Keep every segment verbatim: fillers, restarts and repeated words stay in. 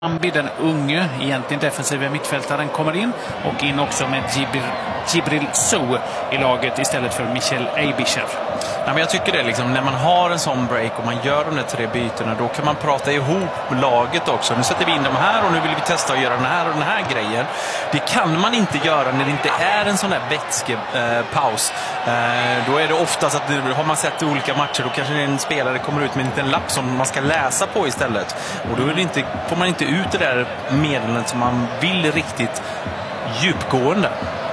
Mansambi, den unge, egentligen defensiva mittfältaren, kommer in och in också med Jibril, Jibril Sow i laget istället för Michel Aebischer. Ja, men jag tycker det liksom, när man har en sån break och man gör de där tre bytena, då kan man prata ihop laget också. Nu sätter vi in dem här och nu vill vi testa att göra den här och den här grejen. Det kan man inte göra när det inte är en sån där vätskepaus. Eh, då är det oftast att har man sett olika matcher, då kanske en spelare kommer ut med en liten lapp som man ska läsa på istället. Och då är det inte, får man inte ut det där meddelandet som man vill riktigt djupgående.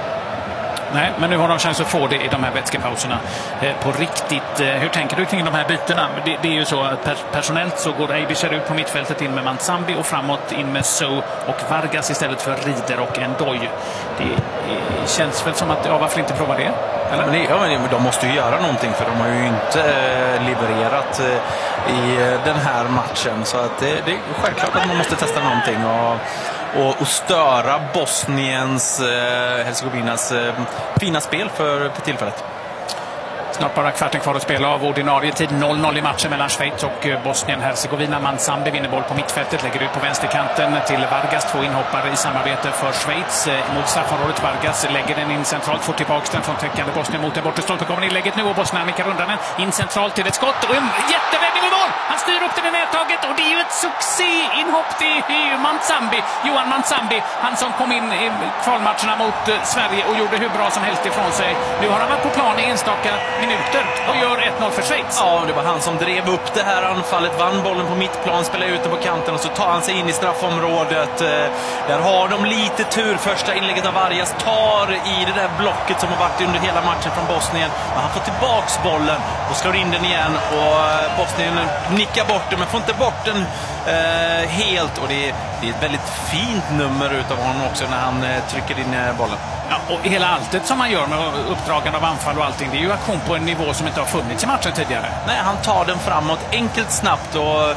Nej, men nu har de chans att få det i de här vätskepauserna eh, på riktigt. Eh, hur tänker du kring de här bytena? Det, det är ju så att per, personellt så går Aebischer ut på mittfältet in med Mansambi och framåt in med Sow och Vargas istället för Rieder och Ndoye. Det eh, känns väl som att, ja, varför inte prova det? Eller? Men det, ja, men de måste ju göra någonting, för de har ju inte eh, levererat eh, i den här matchen. Så att det, det är självklart att man måste testa någonting och Och, och störa Bosniens, eh, Herzegovinas eh, fina spel för, för tillfället. Snart bara kvarten kvar att spela av ordinarie tid. noll noll i matchen mellan Schweiz och Bosnien-Herzegovina. Mansambi vinner boll på mittfältet, lägger ut på vänsterkanten till Vargas. Två inhoppare i samarbete för Schweiz mot straffområdet. Vargas lägger den in centralt, får tillbaka den från täckande Bosnien mot den bortre stolpen. Kommer inlägget nu och Bosnien nickar undan den in centralt till ett skott och en jättevändning i mål. Han styr upp den i nättaget och det är ju ett succéinhopp. Det är ju Mansambi, Johan Mansambi, han som kom in i kvalmatcherna mot Sverige och gjorde hur bra som helst ifrån sig. Nu har han varit på plan i enstaka minuter och gör ett noll för Schweiz. Ja, det var han som drev upp det här anfallet, vann bollen på mittplan, spelade ut den på kanten och så tar han sig in i straffområdet. Där har de lite tur. Första inlägget av Vargas tar i det där blocket som har varit under hela matchen från Bosnien. Men han får tillbaks bollen och slår in den igen och Bosnien nickar bort den men får inte bort den eh, helt. Och det är, det är ett väldigt fint nummer utav honom också när han eh, trycker in eh, bollen. Ja, och hela alltet som man gör med uppdragande av anfall och allting, det är ju aktion på en nivå som inte har funnits i matchen tidigare. Nej, han tar den framåt enkelt, snabbt och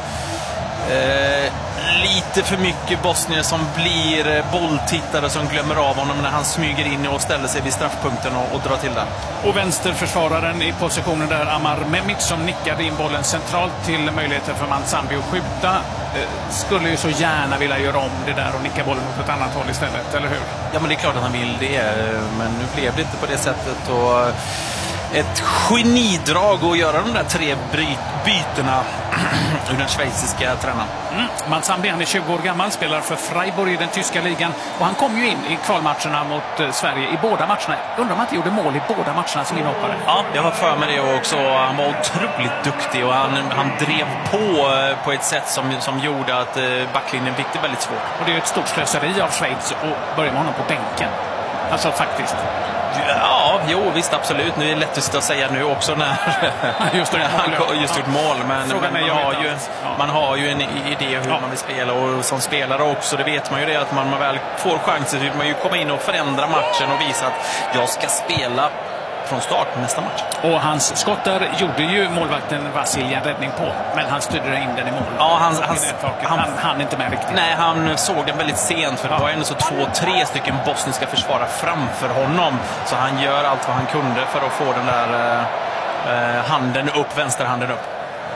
eh, lite för mycket bosnier som blir bolltittare som glömmer av honom när han smyger in och ställer sig vid straffpunkten och, och drar till där. Och vänsterförsvararen i positionen där, Amar Memic, som nickade in bollen centralt till möjligheten för Mansambi att skjuta, eh, skulle ju så gärna vilja göra om det där och nicka bollen åt ett annat håll istället, eller hur? Ja, men det är klart att han vill det, men nu blev det inte på det sättet och ett genidrag att göra de där tre bytena ur den schweiziska tränaren. Mm. Mansambi, han är tjugo år gammal, spelar för Freiburg i den tyska ligan och han kom ju in i kvalmatcherna mot eh, Sverige i båda matcherna. Undrar om han inte gjorde mål i båda matcherna som inhoppare. Ja, jag har för mig det också. Han var otroligt duktig och han, han drev på på ett sätt som, som gjorde att eh, backlinjen fick det väldigt svårt. Och det är ju ett stort slöseri av Schweiz att börja med honom på bänken. Alltså faktiskt. Ja, jo visst, absolut. Nu är det lättast att säga nu också när just han just gjort mål. Men, men man, har ju, ja. man har ju en idé hur ja. man vill spela och som spelare också, det vet man ju det, att man, man väl får chansen så vill man ju komma in och förändra matchen och visa att jag ska spela från start nästa match. Och hans skott där gjorde ju målvakten Vasilja räddning på, men han styrde in den i mål. Ja, han, han, han, han, han inte med riktigt. Nej, han såg den väldigt sent, för ja. det var ändå så två, tre stycken bosniska försvara framför honom. Så han gör allt vad han kunde för att få den där eh, handen upp, vänsterhanden upp.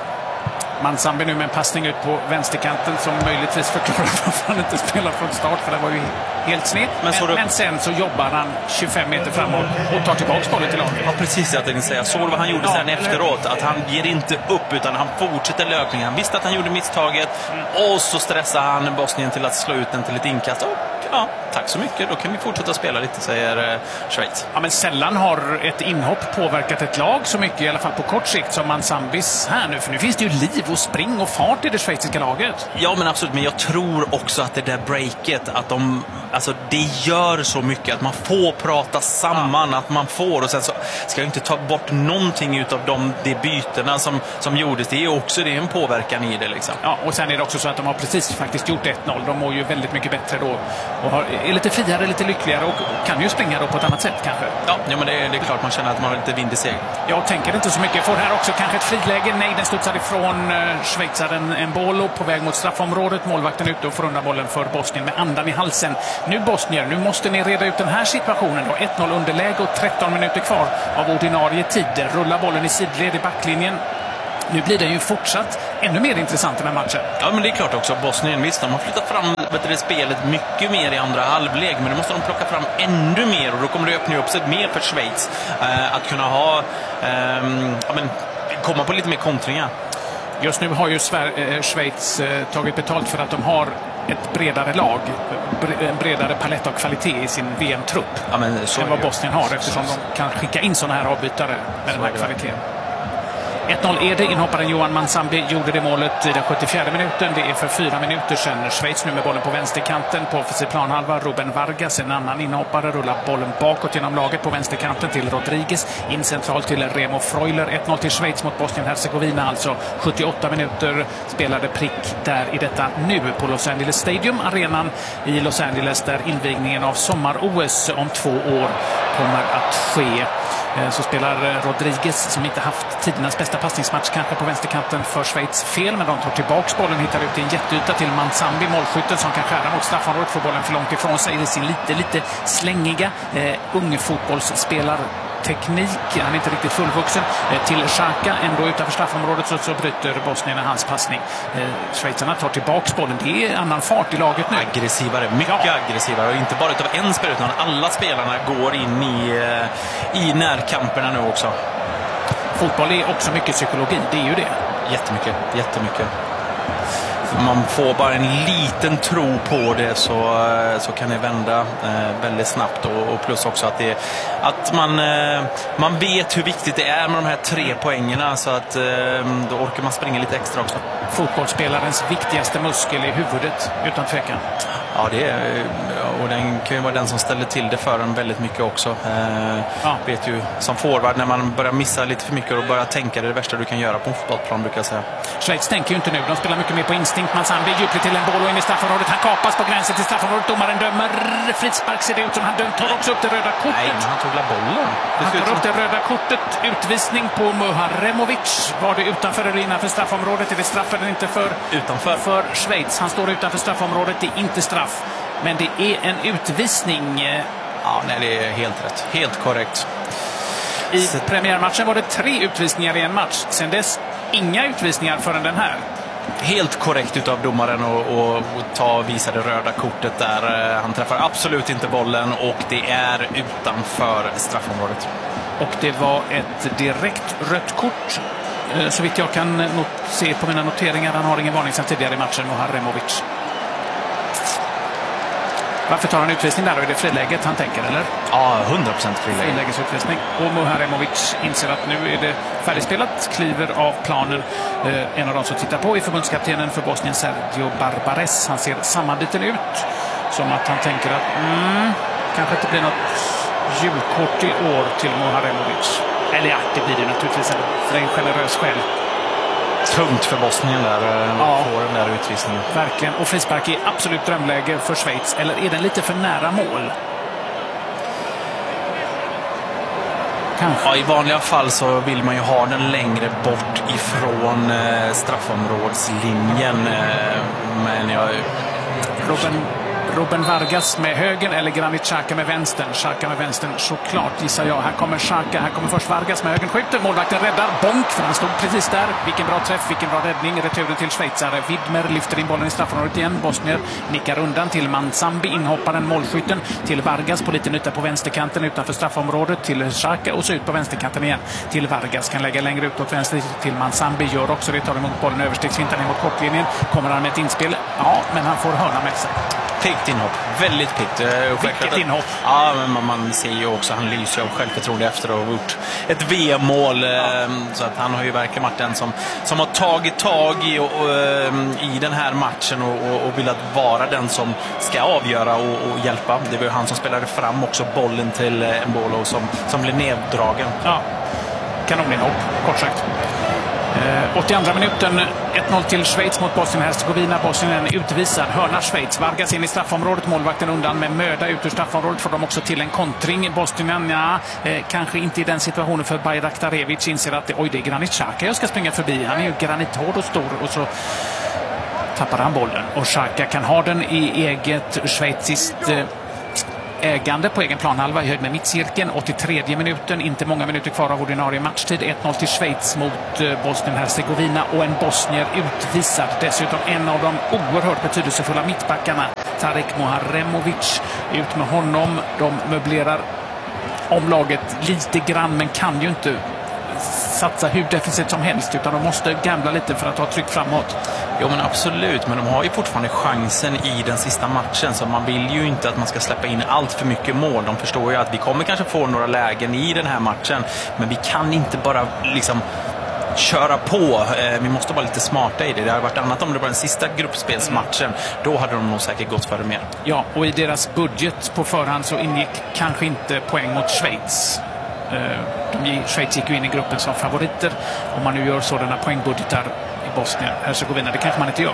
Mansambi nu med en passning ut på vänsterkanten som möjligtvis förklarar varför han inte spelar från start, för det var ju helt snett. Men, men, men sen så jobbar han tjugofem meter framåt och tar tillbaka bollen till laget. Ja, precis, jag tänkte säga. Såg vad han gjorde ja, sen efteråt, att han ger inte upp utan han fortsätter löpningen. Han visste att han gjorde misstaget mm. och så stressar han Bosnien till att slå ut den till ett inkast. Och ja, tack så mycket. Då kan vi fortsätta spela lite, säger eh, Schweiz. Ja, men sällan har ett inhopp påverkat ett lag så mycket, i alla fall på kort sikt, som Mansambis här nu. För nu finns det ju liv och spring och fart i det schweiziska laget. Ja, men absolut. Men jag tror också att det där breaket, att de, alltså det gör så mycket att man får prata samman, ja. att man får, och sen så ska jag inte ta bort någonting utav de, de bytena som, som gjordes. Det är också det är en påverkan i det liksom. Ja, och sen är det också så att de har precis faktiskt gjort ett noll. De mår ju väldigt mycket bättre då och har, är lite friare, lite lyckligare och kan ju springa då på ett annat sätt kanske. Ja, ja men det är, det är klart man känner att man har lite vind i segel. Jag tänker inte så mycket. Får här också kanske ett friläge. Nej, den studsar ifrån uh, schweizaren en boll på väg mot straffområdet. Målvakten ute och får undan bollen för Bosnien med andan i halsen. Nu Bosnier, nu måste ni reda ut den här situationen då. ett noll underläge och tretton minuter kvar av ordinarie tid. Rullar bollen i sidled i backlinjen. Nu blir det ju fortsatt ännu mer intressant den här matchen. Ja, men det är klart också. Bosnien, visst, de har flyttat fram vet du, spelet mycket mer i andra halvlek, men nu måste de plocka fram ännu mer och då kommer det öppna upp sig mer för Schweiz eh, att kunna ha eh, ja, men, komma på lite mer kontringar. Just nu har ju Sver- Schweiz eh, tagit betalt för att de har ett bredare lag, en bredare palett av kvalitet i sin V M-trupp ja, men så än vad Bosnien har, eftersom de kan skicka in sådana här avbytare med den här kvaliteten. ett noll är det. Inhopparen Johan Mansambi gjorde det målet i den sjuttiofjärde minuten. Det är för fyra minuter sedan. Schweiz nu med bollen på vänsterkanten på offensiv planhalva. Ruben Vargas, en annan inhoppare, rullar bollen bakåt genom laget på vänsterkanten till Rodriguez. In centralt till Remo Freuler. ett noll till Schweiz mot Bosnien-Hercegovina. Alltså sjuttioåtta minuter spelade prick där i detta nu på Los Angeles Stadium, arenan i Los Angeles där invigningen av sommar-O S om två år kommer att ske. Så spelar Rodriguez, som inte haft tidernas bästa passningsmatch kanske på vänsterkanten för Schweiz, fel, men de tar tillbaks bollen, hittar ut i en jätteyta till Mansambi, målskytten som kan skära mot straffområdet, får bollen för långt ifrån sig i sin lite, lite slängiga eh, ungfotbollsspelar teknik. Han är inte riktigt fullvuxen. Eh, till Xhaka, ändå utanför straffområdet, så, så bryter Bosnien hans passning. Eh, Schweizarna tar tillbaks bollen. Det är annan fart i laget nu. Aggressivare, mycket ja. aggressivare. Och inte bara utav en spelare, utan alla spelarna går in i, eh, i närkamperna nu också. Fotboll är också mycket psykologi, det är ju det. Jättemycket, jättemycket. Man får bara en liten tro på det så, så kan det vända eh, väldigt snabbt. Och, och plus också att, det, att man, eh, man vet hur viktigt det är med de här tre poängerna, så att eh, då orkar man springa lite extra också. Fotbollsspelarens viktigaste muskel är huvudet, utan tvekan. Ja, det är, och den kan ju vara den som ställer till det för en väldigt mycket också. Eh, ja. Vet ju som forward, när man börjar missa lite för mycket och börjar tänka, det är det värsta du kan göra på en fotbollsplan, brukar jag säga. Schweiz tänker ju inte nu, de spelar mycket mer på instinkt. Mansambi djupligt till en boll och in i straffområdet. Han kapas på gränsen till straffområdet. Domaren dömer frispark, ser det ut som. Han dömt, tar också upp det röda kortet. Nej, han tog la bollen. Han tar upp det röda kortet. Utvisning på Muharemovic. Var det utanför eller innanför straffområdet? Är det straff eller inte för, utanför. för Schweiz? Han står utanför straffområdet. Det är inte straff. Men det är en utvisning. Ja, nej, det är helt rätt. Helt korrekt. I Så... premiärmatchen var det tre utvisningar i en match. Sen dess inga utvisningar förrän den här. Helt korrekt utav domaren att ta visa det röda kortet där. Han träffar absolut inte bollen och det är utanför straffområdet. Och det var ett direkt rött kort. Så vitt jag kan se på mina noteringar. Han har ingen varning sedan tidigare i matchen, Muharemovic. Varför tar han utvisning där? Är det friläget han tänker, eller? Ja, hundra procent friläge. Frilägesutvisning. Och Muharemovic inser att nu är det färdigspelat, kliver av planen. Eh, en av de som tittar på är förbundskaptenen för Bosnien, Sergio Barbares. Han ser sammanbiten ut, som att han tänker att mm, kanske inte blir något julkort i år till Muharemovic. Eller ja, det blir det naturligtvis för en generös själ. Tungt för Bosnien där, ja, får den där utvisningen. Verkligen. Och frispark är absolut drömläge för Schweiz. Eller är den lite för nära mål? Kanske. Ja, i vanliga fall så vill man ju ha den längre bort ifrån eh, straffområdslinjen. Eh, men jag... Ruben, Ruben Vargas med högen eller Granit Xhaka med vänstern. Xhaka med vänstern, såklart gissar jag. Här kommer Xhaka, här kommer först Vargas med högen, skjuter. Målvakten räddar, bonk, för han stod precis där. Vilken bra träff, vilken bra räddning. Returen till schweizare. Widmer lyfter in bollen i straffområdet igen. Bosnier nickar undan till Mansambi, inhopparen, målskytten. Till Vargas på liten yta på vänsterkanten utanför straffområdet. Till Xhaka och så ut på vänsterkanten igen. Till Vargas, kan lägga längre ut åt vänster till Mansambi. Gör också det, tar emot bollen, överstegsfintar ner mot kortlinjen. Kommer han med ett inspel? Ja, men han får hörna med sig. Piggt inhopp, väldigt piggt. Vilket inhopp? Ja, men man, man ser ju också, han lyser av självförtroende efter att ha gjort ett V M-mål. Ja. Så att han har ju verkligen varit den som, som har tagit tag i, och, och, i den här matchen och, och, och velat vara den som ska avgöra och, och hjälpa. Det var ju han som spelade fram också bollen till Mbolo som, som blev neddragen. Ja, kanoninhopp, kort sagt. åttioandra minuten, ett noll till Schweiz mot Bosnien-Hercegovina. Bosnien är utvisad. Hörnar Schweiz. Vargas in i straffområdet. Målvakten undan med möda ut ur straffområdet. Får de också till en kontring. Bosnien, ja, eh, kanske inte i den situationen för Bayraktarevic inser att det, oj, det är Granit Xhaka jag ska springa förbi. Han är ju granithård och stor och så tappar han bollen. Och Xhaka kan ha den i eget schweiziskt eh, ägande på egen planhalva i höjd med mittcirkeln. åttiotre minuten, inte många minuter kvar av ordinarie matchtid. ett noll till Schweiz mot Bosnien-Hercegovina och en bosnier utvisad. Dessutom en av de oerhört betydelsefulla mittbackarna, Tarek Muharemovic, ut med honom. De möblerar om laget lite grann, men kan ju inte satsa hur defensivt som helst, utan de måste gambla lite för att ta tryck framåt. Jo, men absolut, men de har ju fortfarande chansen i den sista matchen, så man vill ju inte att man ska släppa in allt för mycket mål. De förstår ju att vi kommer kanske få några lägen i den här matchen, men vi kan inte bara liksom köra på. Vi måste vara lite smarta i det. Det har varit annat om det var den sista gruppspelsmatchen. Då hade de nog säkert gått för det mer. Ja, och i deras budget på förhand så ingick kanske inte poäng mot Schweiz. De, Schweiz gick ju in i gruppen som favoriter. Om man nu gör sådana poängbudgetar i Bosnien-Hercegovina, det kanske man inte gör.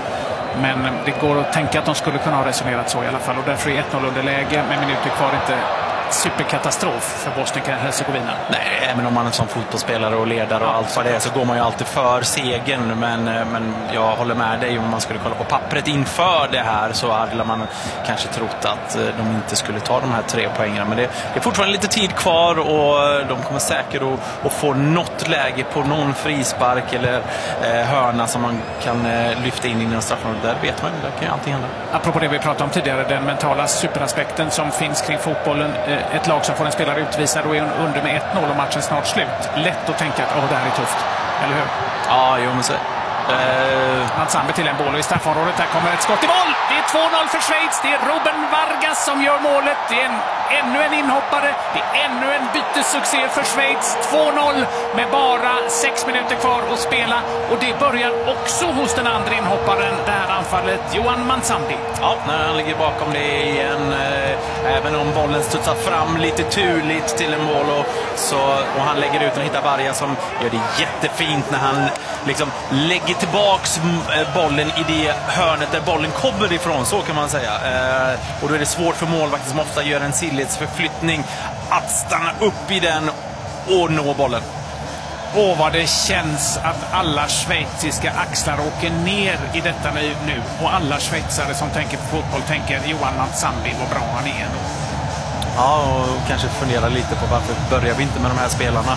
Men det går att tänka att de skulle kunna ha resonerat så i alla fall. Och därför är ett noll underläge med minuter kvar inte superkatastrof för Bosnien-Hercegovina. Nej, även om man är som fotbollsspelare och ledare och allt vad det är, så går man ju alltid för segern. Men, men jag håller med dig, om man skulle kolla på pappret inför det här så hade man kanske trott att de inte skulle ta de här tre poängerna. Men det, det är fortfarande lite tid kvar och de kommer säkert att, att få något läge på någon frispark eller eh, hörna som man kan eh, lyfta in innan straffområdet. Där vet man, det kan ju alltid hända. Apropå det vi pratade om tidigare, den mentala superaspekten som finns kring fotbollen. Ett lag som får en spelare utvisad och är under med ett noll och matchen snart slut. Lätt att tänka att åh, det här är tufft. Eller hur? Ja, jo, men så... Uh... Mansambe till en boll och i straffområdet där kommer ett skott i mål. Det är två noll för Schweiz. Det är Ruben Vargas som gör målet. Det är en, ännu en inhoppare. Det är ännu en bytessuccé för Schweiz. två noll med bara sex minuter kvar att spela. Och det börjar också hos den andra inhopparen, det här anfallet, Johan Mansambe. Ja, när han ligger bakom det igen. Eh, även om bollen studsar fram lite turligt till en mål. Och, så, och han lägger ut och hittar Vargas som gör det jättefint när han liksom lägger tillbaks bollen i det hörnet där bollen kommer ifrån, så kan man säga. Eh, och då är det svårt för målvakten som ofta gör en sidledsförflyttning att stanna upp i den och nå bollen. Åh, vad det känns att alla schweiziska axlar åker ner i detta nu. Och alla schweizare som tänker på fotboll tänker Johan Mansambe, vad bra han är. Ja, och kanske fundera lite på varför börjar vi inte med de här spelarna.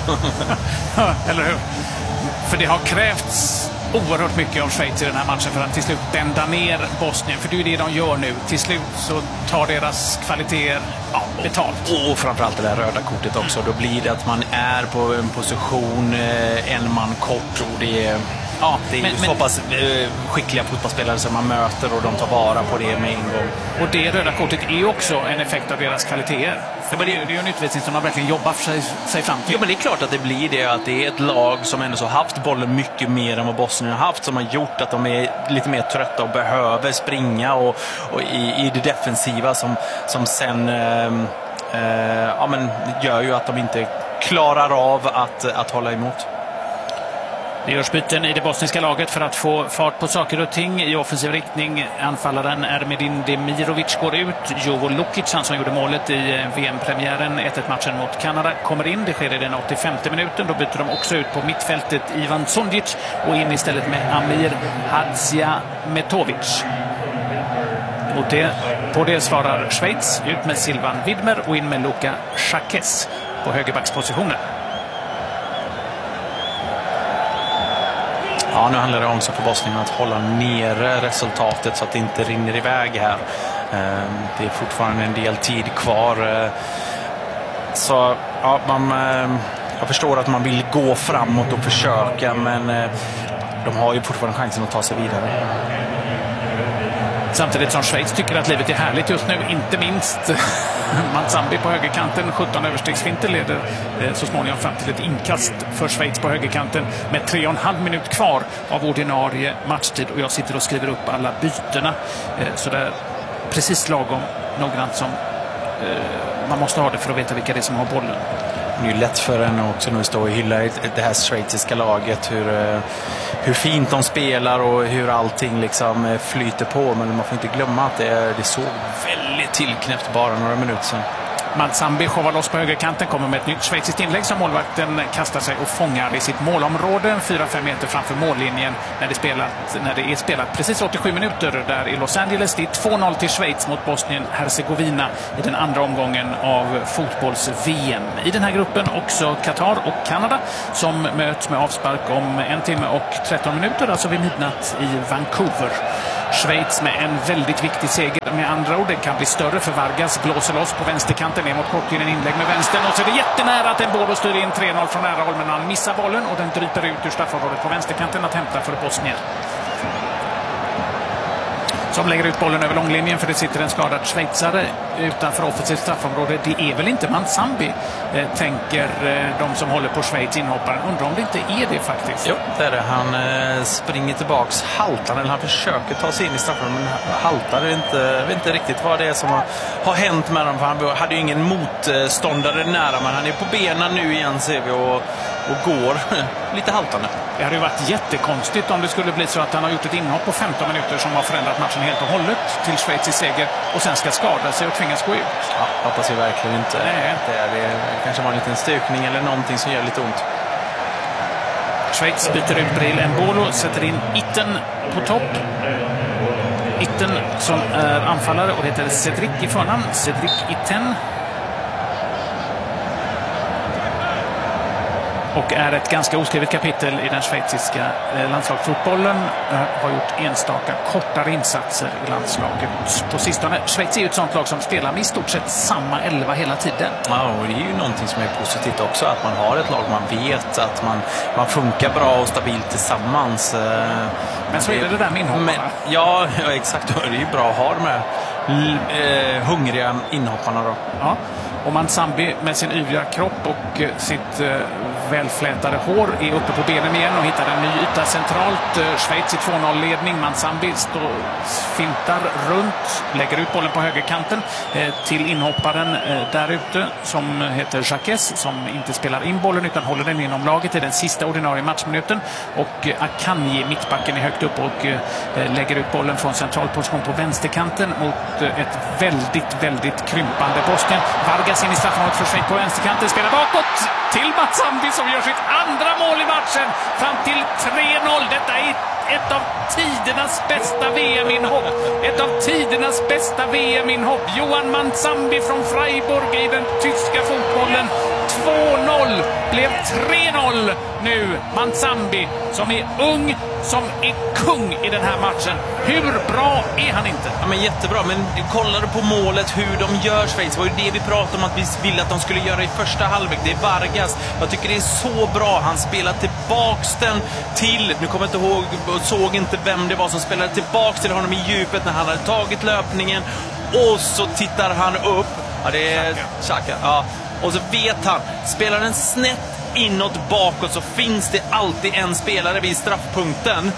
Eller hur? För det har krävts oerhört mycket av Schweiz i den här matchen för att till slut bända ner Bosnien. För det är det de gör nu. Till slut så tar deras kvaliteter ja, betalt. Och, och framförallt det där röda kortet också. Då blir det att man är på en position en man kort. Och det är, ja, det är men, ju men, så pass eh, skickliga fotbollsspelare som man möter och de tar vara på det med en gång. Och det röda kortet är ju också en effekt av deras kvaliteter. Det, det är ju en utvisning som de verkligen jobbar för sig, sig fram till. Jo, men det är klart att det blir det. Att det är ett lag som ändå så haft bollen mycket mer än vad Bosnien har haft, som har gjort att de är lite mer trötta och behöver springa och, och i, i det defensiva som, som sen eh, eh, ja, men gör ju att de inte klarar av att, att hålla emot. Det görs byten i det bosniska laget för att få fart på saker och ting i offensiv riktning. Anfallaren Ermedin Demirovic går ut. Jovo Lukic, han som gjorde målet i V M-premiären ett ett-matchen mot Kanada, kommer in. Det sker i den åttiofemte minuten. Då byter de också ut på mittfältet Ivan Sondic och in istället med Amir Hadziametovic. Och det, på det svarar Schweiz ut med Silvan Widmer och in med Luka Schakes på högerbackspositionen. Ja, nu handlar det också för Bosnien att hålla nere resultatet så att det inte rinner iväg här. Det är fortfarande en del tid kvar. Så ja, man, jag förstår att man vill gå framåt och försöka, men de har ju fortfarande chansen att ta sig vidare. Samtidigt som Schweiz tycker att livet är härligt just nu, inte minst Mansambe på högerkanten. sjutton överstegsfinter leder så småningom fram till ett inkast för Schweiz på högerkanten med tre och en halv minut kvar av ordinarie matchtid. Och jag sitter och skriver upp alla bytena. Så det är precis lagom noggrant som man måste ha det för att veta vilka det är som har bollen. Det är ju lätt för en också när vi står och hyllar det här schweiziska laget, hur, hur fint de spelar och hur allting liksom flyter på. Men man får inte glömma att det, är, det såg väldigt tillknäppt bara några minuter sedan. Mansambi showar loss på högerkanten, kommer med ett nytt schweiziskt inlägg som målvakten kastar sig och fångar i sitt målområde fyra fem meter framför mållinjen när det, spelat, när det är spelat precis åttiosju minuter där i Los Angeles. Det är två noll till Schweiz mot Bosnien-Herzegovina i den andra omgången av fotbolls-V M. I den här gruppen också Qatar och Kanada som möts med avspark om en timme och tretton minuter, alltså vid midnatt i Vancouver. Schweiz med en väldigt viktig seger. Med andra ord, det kan bli större för Vargas. Blåser loss på vänsterkanten ner mot kortlinjen, inlägg med vänstern. Och så är det jättenära att en boll styr in tre noll från nära håll, men han missar bollen och den dryper ut ur straffområdet på vänsterkanten att hämta för Bosnien. Som lägger ut bollen över långlinjen för det sitter en skadad schweizare utanför offensivt straffområde. Det är väl inte Mansambi, eh, tänker eh, de som håller på Schweiz inhopparen. Undrar om det inte är det faktiskt. Jo, det är det. Han eh, springer tillbaks haltar, eller han försöker ta sig in i straffområdet, men haltar inte. Jag vet inte riktigt vad det är som har, har hänt med honom, för han hade ju ingen motståndare nära, men han är på benen nu igen ser vi och, och går lite haltande. Det hade ju varit jättekonstigt om det skulle bli så att han har gjort ett inhopp på femton minuter som har förändrat matchen helt och hållet till Schweiz i seger och sen ska skada sig och tvingas gå ut. Ja, hoppas jag verkligen inte. Nej. Det, är, det kanske var en liten stukning eller någonting som gör lite ont. Schweiz byter ut Bril Embolo, sätter in Itten på topp. Itten som är anfallare och heter Cedric i förnamn. Cedric Itten. Och är ett ganska oskrivet kapitel i den schweiziska landslagsfotbollen. Har gjort enstaka kortare insatser i landslaget på sistone. Schweiz är ett sånt lag som spelar med i stort sett samma elva hela tiden. Ja, och det är ju någonting som är positivt också. Att man har ett lag, man vet att man, man funkar bra och stabilt tillsammans. Men så är det det där med inhopparna. Ja, ja, exakt. Det är ju bra att ha de här eh, hungriga inhopparna då. Ja. Och Mansambi med sin yviga kropp och sitt eh, välflätade hår är uppe på benen igen och hittar en ny yta centralt. Eh, Schweiz i två noll-ledning. Mansambi står, fintar runt, lägger ut bollen på högerkanten eh, till inhopparen eh, där ute som heter Jacques, som inte spelar in bollen utan håller den inom laget i den sista ordinarie matchminuten. Och eh, Akanji, mittbacken, är högt upp och eh, lägger ut bollen från central position på vänsterkanten mot eh, ett väldigt, väldigt krympande Bosnien. Vargas in i straffområdet för Schweiz på vänsterkanten, spelar bakåt till Mansambi som gör sitt andra mål i matchen fram till tre noll. Detta är ett av tidernas bästa V M-inhopp. Ett av tidernas bästa V M-inhopp. Johan Mansambi från Freiburg i den tyska fotbollen. två noll blev tre noll nu. Mansambi som är ung, som är kung i den här matchen. Hur bra är han inte? Ja, men jättebra, men kollar du på målet hur de gör Schweiz, var ju det vi pratade om att vi ville att de skulle göra i första halvlek. Det är Vargas. Jag tycker det är så bra. Han spelar tillbaks den till, nu kommer jag inte ihåg, såg inte vem det var som spelade tillbaks till honom i djupet när han hade tagit löpningen, och så tittar han upp. Ja, det är Xhaka. Ja. Och så vet han, spelar den snett inåt bakåt så finns det alltid en spelare vid straffpunkten. Mm.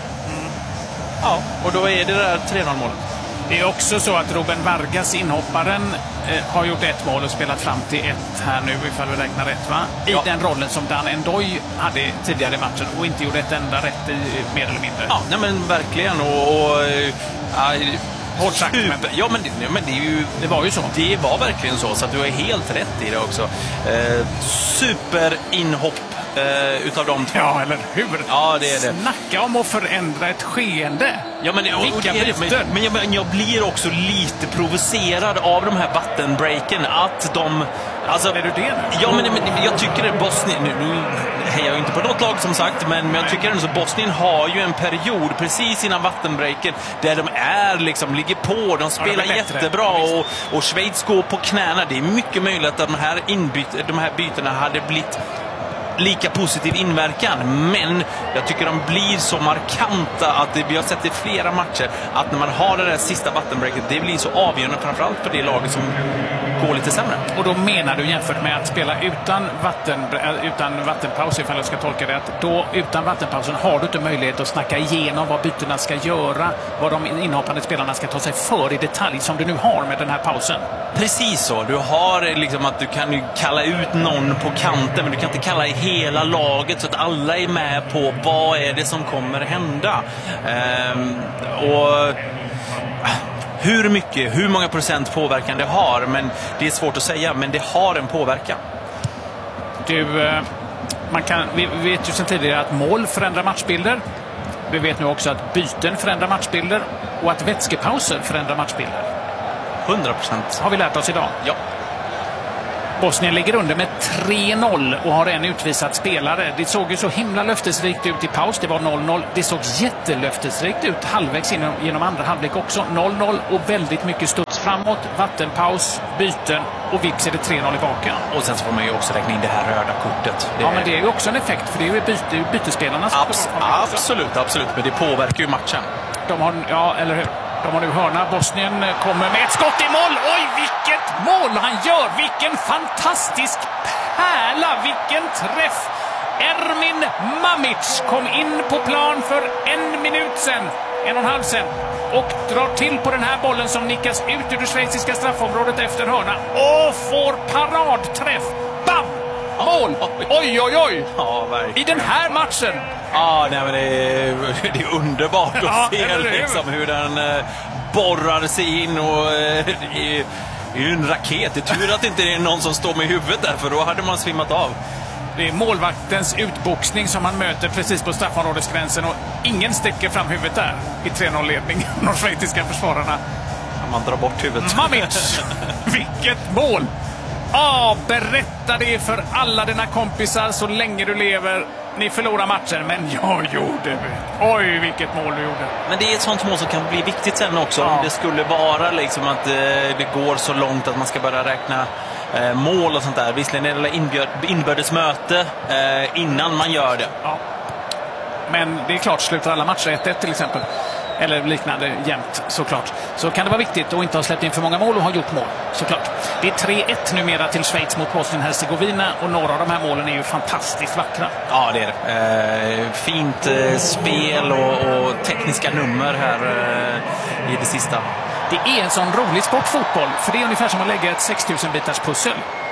Ja, och då är det där tre noll-målet. Det är också så att Ruben Vargas, inhopparen, eh, har gjort ett mål och spelat fram till ett här nu, ifall vi räknar rätt, va? I ja. den rollen som Dan Ndoye hade tidigare i matchen och inte gjorde ett enda rätt i, mer eller mindre. Ja, nej men verkligen. Och... och ja, hårt sagt, men... Ja, men, det, men det, är ju, det var ju så. Det var verkligen så, så att du är helt rätt i det också. Eh, superinhopp eh, utav de två. Ja, eller hur? Ja, det är det. Snacka om att förändra ett skeende. Ja, men, och, och det är det. Men, men, jag, men jag blir också lite provocerad av de här vattenbreaken. Att de... Alltså, är du det nu? Ja, men, men jag tycker att Bosnien... Nu, nu hejar jag inte på något lag som sagt, men, men jag tycker att Bosnien har ju en period precis innan vattenbreaken där de är liksom, ligger på, de spelar ja, de jättebra och, och Schweiz går på knäna. Det är mycket möjligt att de här, inbyt, de här bytena hade blivit lika positiv inverkan, men jag tycker de blir så markanta att det, vi har sett i flera matcher att när man har det där sista vattenbreaket, det blir så avgörande framförallt för det laget som går lite sämre. Och då menar du, jämfört med att spela utan, vatten, utan vattenpaus, ifall jag ska tolka det, att då utan vattenpausen har du inte möjlighet att snacka igenom vad bytena ska göra, vad de inhoppande spelarna ska ta sig för i detalj, som du nu har med den här pausen. Precis så. Du har liksom att du kan ju kalla ut någon på kanten, men du kan inte kalla hela laget så att alla är med på vad är det som kommer hända. Ehm, och hur mycket, hur många procent påverkan det har, men det är svårt att säga, men det har en påverkan. Du, man kan, vi vet ju sedan tidigare att mål förändrar matchbilder. Vi vet nu också att byten förändrar matchbilder och att vätskepauser förändrar matchbilder. hundra procent har vi lärt oss idag. Ja. Bosnien ligger under med tre noll och har en utvisad spelare. Det såg ju så himla löftesrikt ut i paus. Det var noll noll. Det såg jättelöftesrikt ut halvvägs in genom andra halvlek också. noll noll och väldigt mycket studs framåt. Vattenpaus, byten och vips är det tre noll i baken. Och sen så får man ju också räkna in det här röda kortet. Det ja, men det är ju också en effekt, för det är ju byte, bytespelarna som Abs absolut, absolut. Men det påverkar ju matchen. De har, ja, eller hur? De har nu hörna. Bosnien kommer med ett skott i mål. Oj, vilket mål han gör! Vilken fantastisk pärla! Vilken träff! Ermin Mamic kom in på plan för en minut sen, en och en halv sen, och drar till på den här bollen som nickas ut ur det schweiziska straffområdet efter hörna. Och får paradträff. Bam! Mål! Oj, oj, oj! Ja, verkligen. I den här matchen. Ja, nej, men det är, det är underbart och ja, fel liksom, hur den eh, borrar sig in och eh, det är ju en raket. Det är tur att det inte är någon som står med huvudet där, för då hade man svimmat av. Det är målvaktens utboxning som han möter precis på straffområdesgränsen och ingen sticker fram huvudet där i tre noll-ledning. De schweiziska försvararna. Man drar bort huvudet. Mamic! Vilket mål! Ah, berätta det för alla dina kompisar så länge du lever. Ni förlorar matchen, men jag gjorde det. Oj, vilket mål du gjorde. Men det är ett sånt mål som kan bli viktigt sen också. Ja. Om det skulle vara liksom att eh, det går så långt att man ska börja räkna eh, mål och sånt där. Visserligen är det inbjör, inbördesmöte eh, innan man gör det. Ja. Men det är klart, slutar alla matcher ett ett till exempel, eller liknande jämnt, såklart, så kan det vara viktigt att inte ha släppt in för många mål och ha gjort mål, såklart. Det är tre ett numera till Schweiz mot Bosnien-Hercegovina och några av de här målen är ju fantastiskt vackra. Ja, det är det. Eh, fint eh, spel och, och tekniska nummer här eh, i det sista. Det är en sån rolig sportfotboll, för det är ungefär som att lägga ett sex tusen bitars pussel.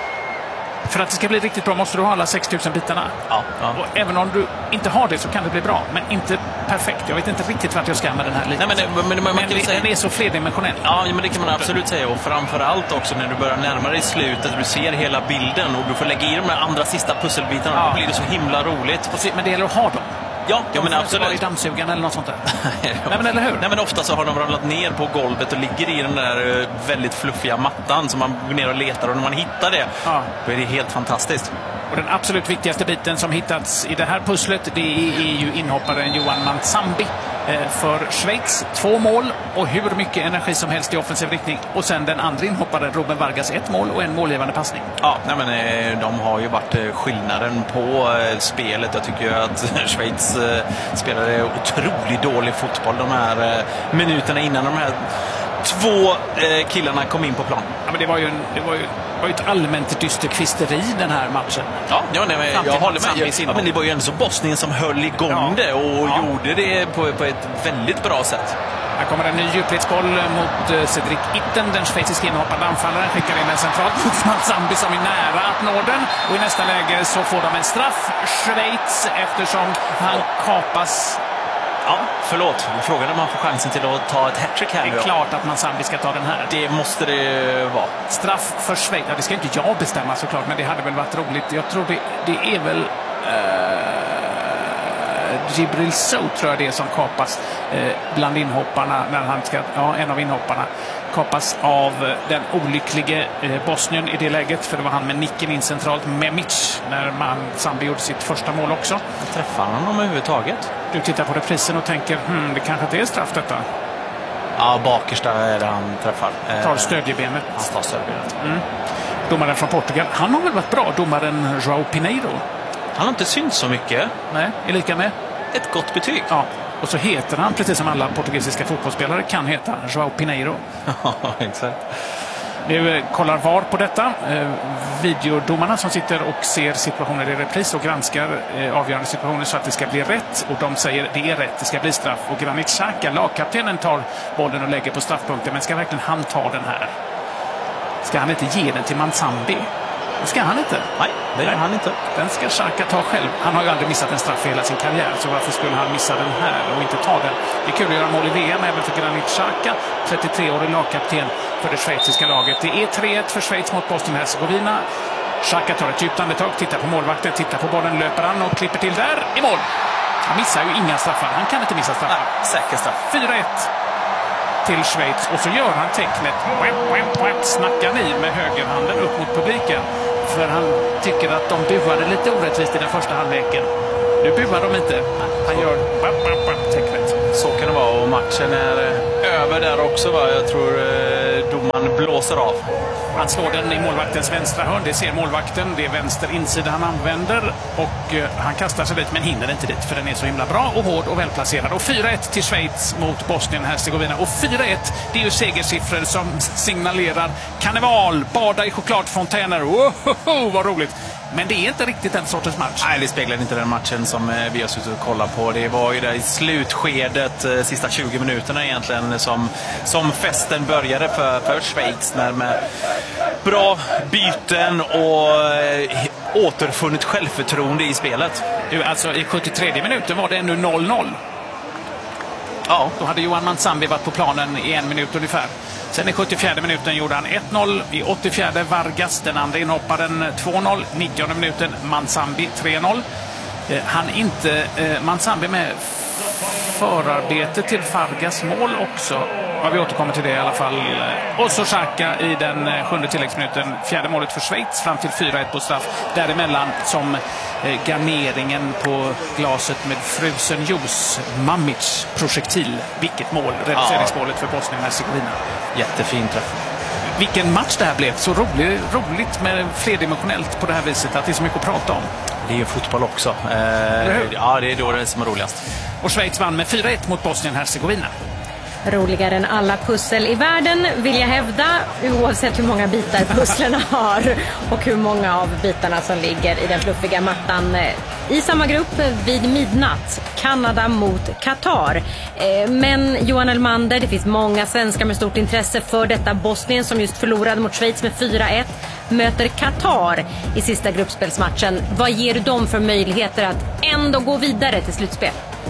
För att det ska bli riktigt bra måste du ha alla sex tusen bitarna. Ja, ja. Och även om du inte har det så kan det bli bra, men inte perfekt. Jag vet inte riktigt vart jag ska med den här lite. Nej, men, men, men, man men kan det, säga... den är så flerdimensionell. Ja, men det kan man absolut säga. Och framförallt också när du börjar närma dig slutet, du ser hela bilden och du får lägga i de här andra sista pusselbitarna. Ja. Då blir det så himla roligt. Se, men det gäller att ha dem. Ja, ja, men absolut. I dammsugan eller något sånt där. Nej, men eller hur? Nej, men ofta så har de ramlat ner på golvet och ligger i den där väldigt fluffiga mattan som man går ner och letar, och när man hittar det, ja, då är det helt fantastiskt. Och den absolut viktigaste biten som hittats i det här pusslet, det är ju inhopparen Johan Mansambi för Schweiz. Två mål och hur mycket energi som helst i offensiv riktning. Och sen den andra inhopparen, Ruben Vargas, ett mål och en målgivande passning. Ja, nej, men de har ju varit skillnaden på spelet. Jag tycker ju att Schweiz spelade otroligt dålig fotboll de här minuterna innan de här två killarna kom in på plan. Ja, men det var ju, en, det var ju, var ju ett allmänt dysterkvisteri den här matchen. Ja, ja nej, men jag håller med. Jag, ja, men det var ju ändå så Bosnien som höll igång ja. det och ja. gjorde det på, på ett väldigt bra sätt. Här kommer en ny djupledsboll mot Cedric Itten. Den schweiziska inhoppande anfallaren skickar in den centralt mot Mansambi som är nära att nå den. Och i nästa läge så får de en straff, Schweiz, eftersom han kapas. Ja, förlåt. Jag frågade om man får chansen till att ta ett hattrick här. Det är nu. klart att Mansambi ska ta den här. Det måste det vara. Straff för Schweiz. Ja, det ska inte jag bestämma såklart, men det hade väl varit roligt. Jag tror det, det är väl... Uh... Gibril So tror jag det är som kapas eh, bland inhopparna när han ska, ja, en av inhopparna kapas av den olycklige eh, Bosnien i det läget, för det var han med nicken in centralt med Mitch när Mansambi gjorde sitt första mål också. Träffar han honom överhuvudtaget? Du tittar på reprisen och tänker, hmm, det kanske inte är straff detta. Ja, bakersta är det han träffar. Tar stödjebenet. Han tar stödjebenet. Mm. Domaren från Portugal, han har väl varit bra, domaren João Pineiro. Han har inte synts så mycket. Nej, är lika med. Ett gott betyg. Ja, och så heter han, precis som alla portugisiska fotbollsspelare kan heta, João Pineiro. Ja, exakt. Nu kollar V A R på detta. Eh, videodomarna som sitter och ser situationer i repris och granskar eh, avgörande situationer så att det ska bli rätt. Och de säger det är rätt, det ska bli straff. Och Granit Xhaka, lagkaptenen, tar bollen och lägger på straffpunkten. Men ska verkligen han ta den här? Ska han inte ge den till Mansambi? Det ska han inte. Nej, det gör han inte. Den ska Xhaka ta själv. Han har ju aldrig missat en straff i hela sin karriär, så varför skulle han missa den här och inte ta den? Det är kul att göra mål i V M även för Granit Xhaka, trettiotre-årig lagkapten för det schweiziska laget. Det är tre ett för Schweiz mot Bosnien-Hercegovina. Xhaka tar ett djupt andetag, tittar på målvakten, tittar på bollen, löper an och klipper till där i mål. Han missar ju inga straffar. Han kan inte missa straffar. Nej, säker straff. fyra ett till Schweiz och så gör han tecknet. Snackar ni med högerhanden upp mot publiken. För han tycker att de buade lite orättvist i den första halvleken. Nu buar de inte. Han gör tecknet. Så kan det vara, och matchen är över där också, va? Jag tror eh, domaren blåser av. Han slår den i målvaktens vänstra hörn. Det ser målvakten. Det är vänster insida han använder. Och eh, han kastar sig dit men hinner inte dit för den är så himla bra och hård och välplacerad. Och fyra ett till Schweiz mot Bosnien-Hercegovina. Och fyra ett, det är ju segersiffror som signalerar karneval, bada i chokladfontäner. Woho, vad roligt! Men det är inte riktigt den sortens match. Nej, det speglar inte den matchen som vi har suttit och kollat på. Det var ju där i slutskedet, sista tjugo minuterna egentligen, som, som festen började för, för Schweiz. När med bra byten och eh, återfunnit självförtroende i spelet. Du, alltså i sjuttiotre minuten var det ännu noll noll. Ja, då hade Johan Mansambi varit på planen i en minut ungefär. Sen i sjuttiofjärde minuten gjorde han ett noll. I åttiofjärde Vargas, den andra inhopparen, två noll. nittionde minuten Mansambi tre noll. Eh, han inte eh, Mansambi med förarbete till Vargas mål också. Ja, vi återkommer till det i alla fall. Och så Xhaka i den sjunde tilläggsminuten. Fjärde målet för Schweiz fram till fyra ett på straff. Däremellan som eh, garneringen på glaset med frusen juice. Mamic projektil. Vilket mål. Reduceringsmålet för Bosnien-Hercegovina. Jättefin träff. Vilken match det här blev. Så rolig, roligt med flerdimensionellt på det här viset. Att det är så mycket att prata om. Det är ju fotboll också. Eh, ja, det är då det som är roligast. Och Schweiz vann med fyra ett mot Bosnien-Hercegovina. Roligare än alla pussel i världen vill jag hävda, oavsett hur många bitar pusslerna har och hur många av bitarna som ligger i den fluffiga mattan. I samma grupp vid midnatt, Kanada mot Qatar. Men Johan Elmander, det finns många svenskar med stort intresse för detta. Bosnien, som just förlorade mot Schweiz med fyra ett, möter Qatar i sista gruppspelsmatchen. Vad ger du dem för möjligheter att ändå gå vidare till slutspel?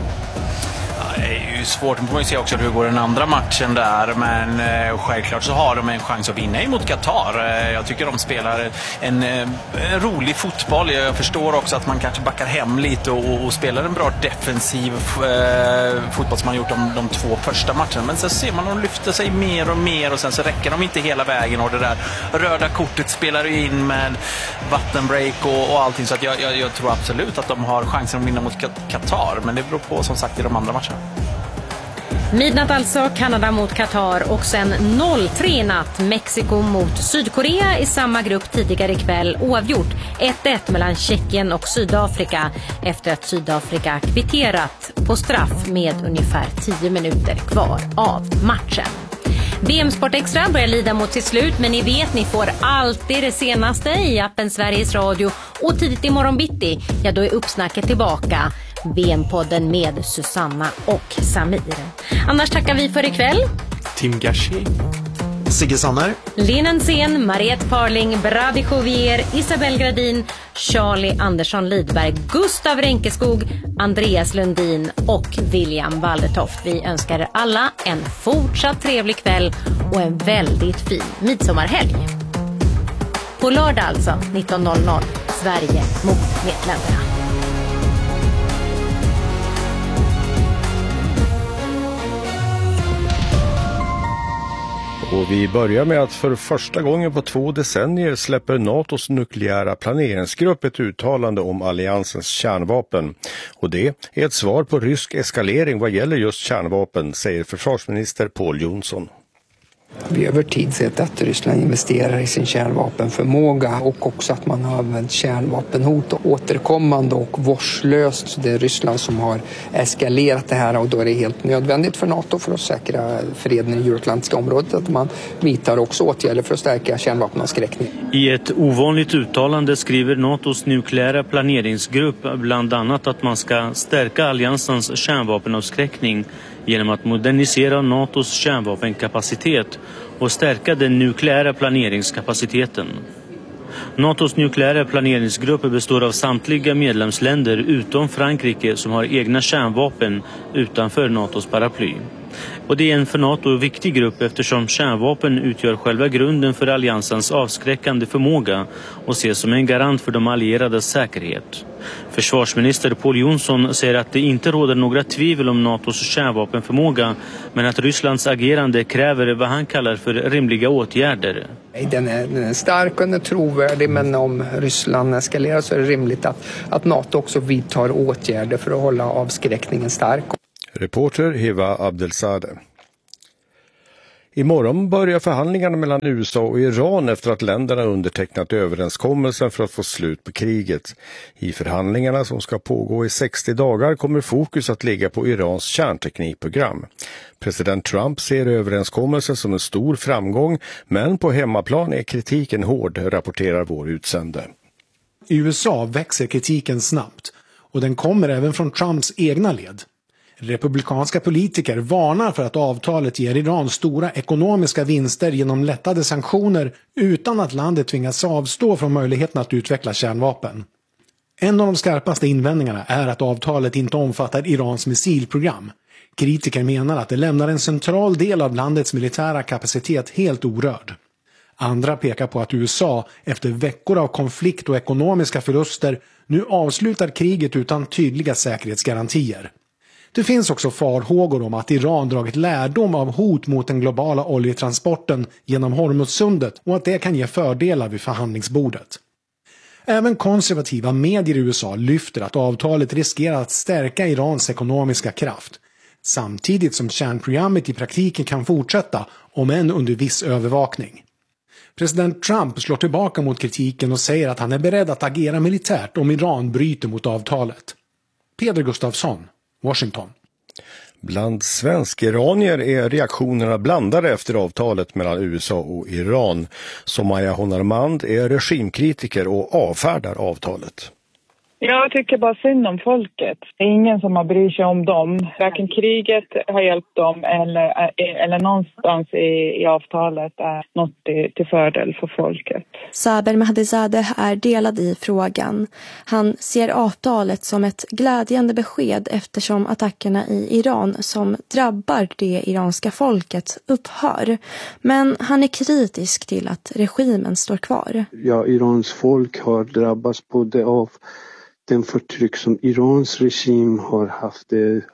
Det är ju svårt, man får ju se också hur går den andra matchen där, men eh, självklart så har de en chans att vinna mot Qatar. Eh, jag tycker de spelar en, eh, en rolig fotboll. Jag förstår också att man kanske backar hem lite och, och spelar en bra defensiv eh, fotboll som man gjort de, de två första matcherna, men sen ser man att de lyfter sig mer och mer och sen så räcker de inte hela vägen, och det där röda kortet spelar ju in med vattenbreak och, och allting, så att jag, jag, jag tror absolut att de har chansen att vinna mot Qatar, men det beror på som sagt i de andra matcherna. Midnatt alltså, Kanada mot Qatar, och sen noll tre natt, Mexiko mot Sydkorea i samma grupp tidigare ikväll, oavgjort ett ett mellan Tjeckien och Sydafrika efter att Sydafrika kvitterat på straff med ungefär tio minuter kvar av matchen. V M Sport Extra börjar lida mot sitt slut, men ni vet, ni får alltid det senaste i appen Sveriges Radio, och tidigt i morgon bitti, ja då är uppsnacket tillbaka. V M-podden med Susanna och Samir. Annars tackar vi för ikväll. Tim Gashi, Sigge Sanner, Linan Sen, Mariette Parling, Brady Jovier, Isabel Gradin, Charlie Andersson Lidberg, Gustav Renkeskog, Andreas Lundin och William Waldertoft. Vi önskar er alla en fortsatt trevlig kväll och en väldigt fin midsommarhelg. På lördag alltså, nitton noll noll, Sverige mot Nederländerna. och vi börjar med att för första gången på två decennier släpper NATOs nukleära planeringsgrupp ett uttalande om alliansens kärnvapen. Och det är ett svar på rysk eskalering vad gäller just kärnvapen, säger försvarsminister Pål Jonsson. Vi över tid sett att Ryssland investerar i sin kärnvapenförmåga och också att man har använt kärnvapenhot återkommande och vårdslöst. Så det är Ryssland som har eskalerat det här, och då är det helt nödvändigt för NATO för att säkra freden i Euroatlantiska området att man vidtar också åtgärder för att stärka kärnvapenavskräckning. I ett ovanligt uttalande skriver NATOs nukleära planeringsgrupp bland annat att man ska stärka alliansens kärnvapenavskräckning genom att modernisera NATOs kärnvapenkapacitet och stärka den nukleära planeringskapaciteten. NATOs nukleära planeringsgrupp består av samtliga medlemsländer utom Frankrike som har egna kärnvapen utanför NATOs paraply. Och det är en för NATO viktig grupp eftersom kärnvapen utgör själva grunden för alliansens avskräckande förmåga och ses som en garant för de allierades säkerhet. Försvarsminister Pål Jonson säger att det inte råder några tvivel om NATOs kärnvapenförmåga, men att Rysslands agerande kräver vad han kallar för rimliga åtgärder. Den är, den är stark och den är trovärdig, men om Ryssland eskalerar så är det rimligt att, att NATO också vidtar åtgärder för att hålla avskräckningen stark. Reporter Hiva Abdelzadeh. Imorgon börjar förhandlingarna mellan U S A och Iran efter att länderna undertecknat överenskommelsen för att få slut på kriget. I förhandlingarna som ska pågå i sextio dagar kommer fokus att ligga på Irans kärnteknikprogram. President Trump ser överenskommelsen som en stor framgång, men på hemmaplan är kritiken hård, rapporterar vår utsände. I U S A växer kritiken snabbt och den kommer även från Trumps egna led. Republikanska politiker varnar för att avtalet ger Iran stora ekonomiska vinster genom lättade sanktioner utan att landet tvingas avstå från möjligheten att utveckla kärnvapen. En av de skarpaste invändningarna är att avtalet inte omfattar Irans missilprogram. Kritiker menar att det lämnar en central del av landets militära kapacitet helt orörd. Andra pekar på att U S A efter veckor av konflikt och ekonomiska förluster nu avslutar kriget utan tydliga säkerhetsgarantier. Det finns också farhågor om att Iran dragit lärdom av hot mot den globala oljetransporten genom Hormuzsundet och att det kan ge fördelar vid förhandlingsbordet. Även konservativa medier i U S A lyfter att avtalet riskerar att stärka Irans ekonomiska kraft, samtidigt som kärnprogrammet i praktiken kan fortsätta, om än under viss övervakning. President Trump slår tillbaka mot kritiken och säger att han är beredd att agera militärt om Iran bryter mot avtalet. Peder Gustafsson, Washington. Bland svensk-iranier är reaktionerna blandade efter avtalet mellan U S A och Iran. Somaya Honarmand är regimkritiker och avfärdar avtalet. Jag tycker bara synd om folket. Det är ingen som har bryr sig om dem. Varken kriget har hjälpt dem eller, eller någonstans i, i avtalet är något till, till fördel för folket. Saber Mehdizadeh är delad i frågan. Han ser avtalet som ett glädjande besked eftersom attackerna i Iran som drabbar det iranska folket upphör. Men han är kritisk till att regimen står kvar. Ja, Irans folk har drabbats både av den förtryck som Irans regim har haft,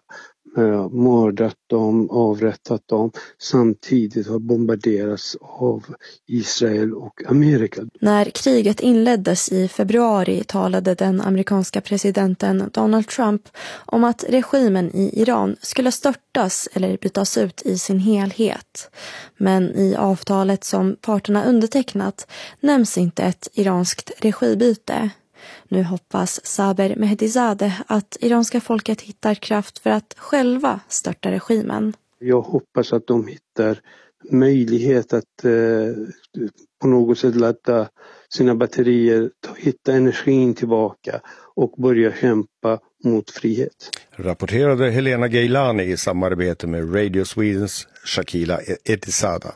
eh, mördat dem, avrättat dem, samtidigt har bombarderats av Israel och Amerika. När kriget inleddes i februari talade den amerikanska presidenten Donald Trump om att regimen i Iran skulle störtas eller bytas ut i sin helhet. Men i avtalet som parterna undertecknat nämns inte ett iranskt regibyte. Nu hoppas Saber Mehdizadeh att iranska folket hittar kraft för att själva störta regimen. Jag hoppas att de hittar möjlighet att eh, på något sätt ladda sina batterier, hitta energin tillbaka och börja kämpa mot frihet. Rapporterade Helena Geilani i samarbete med Radio Swedens Shakila Etisada.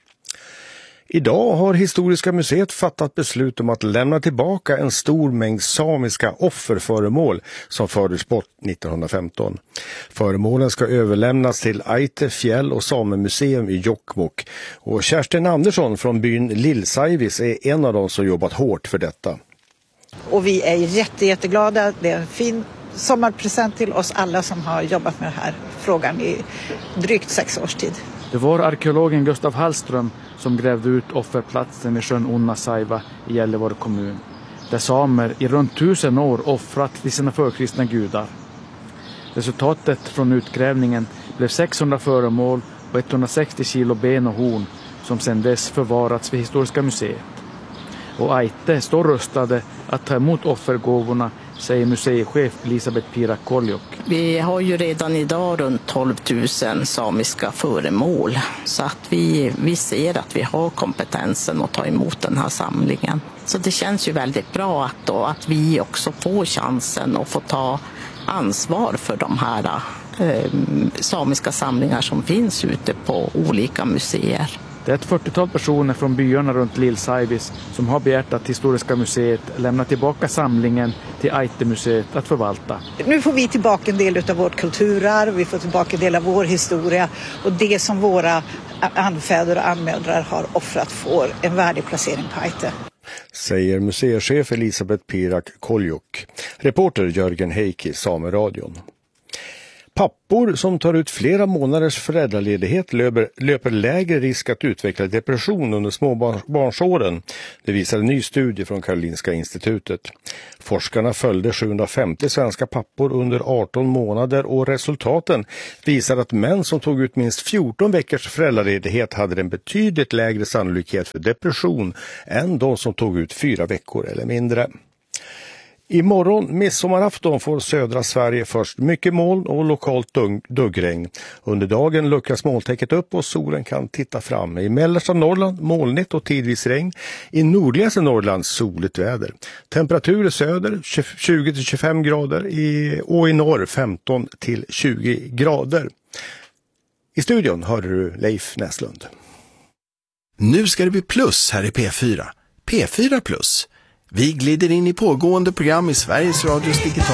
Idag har Historiska museet fattat beslut om att lämna tillbaka en stor mängd samiska offerföremål som fördes bort nittonhundrafemton. Föremålen ska överlämnas till Aite fjäll- och samemuseum i Jokkmokk. Och Kerstin Andersson från byn Lillsaivis är en av dem som jobbat hårt för detta. Och vi är jätte, jätteglada. Det är en fin sommarpresent till oss alla som har jobbat med den här frågan i drygt sex års tid. Det var arkeologen Gustav Hallström som grävde ut offerplatsen i sjön Onnasaiva i Gällivare kommun, där samer i runt tusen år offrat till sina förkristna gudar. Resultatet från utgrävningen blev sexhundra föremål och etthundrasextio kilo ben och horn som sedan dess förvarats vid Historiska museet. Och Aite står rustade att ta emot offergåvorna, säger museichef Elisabeth Pirakoljok. Vi har ju redan idag runt tolv tusen samiska föremål, så att vi, vi ser att vi har kompetensen att ta emot den här samlingen. Så det känns ju väldigt bra att, då, att vi också får chansen att få ta ansvar för de här eh, samiska samlingar som finns ute på olika museer. Det är ett fyrtiotal personer från byarna runt Lill-Saivis som har begärt att Historiska museet lämnar tillbaka samlingen till Aitte-museet att förvalta. Nu får vi tillbaka en del av vårt kulturarv, vi får tillbaka en del av vår historia och det som våra anfäder och anmödrar har offrat får en värdig placering på Aitte. Säger museichef Elisabeth Pirak-Koljuk. Reporter Jörgen Heikki, Sameradion. Pappor som tar ut flera månaders föräldraledighet löper, löper lägre risk att utveckla depression under småbarnsåren. Det visar en ny studie från Karolinska institutet. Forskarna följde sjuhundrafemtio svenska pappor under arton månader och resultaten visar att män som tog ut minst fjorton veckors föräldraledighet hade en betydligt lägre sannolikhet för depression än de som tog ut fyra veckor eller mindre. Imorgon midsommarafton får södra Sverige först mycket moln och lokalt duggregn. Under dagen luckras molntäcket upp och solen kan titta fram. I mellersta Norrland molnigt och tidvis regn. I nordligaste Norrland soligt väder. Temperatur i söder tjugo till tjugofem grader i, och i norr femton till tjugo grader. I studion hörde du Leif Näslund. Nu ska det bli plus här i P fyra. P fyra plus. Vi glider in i pågående program i Sveriges Radios digital.